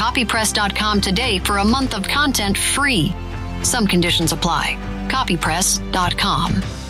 copypress.com today for a month of content free. Some conditions apply. Copypress.com.